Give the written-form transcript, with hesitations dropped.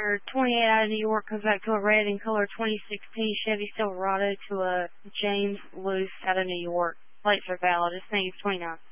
Or 28 out of New York comes back to a red in color 2016 Chevy Silverado to a James Luce out of New York. Plates are valid. This thing is 29.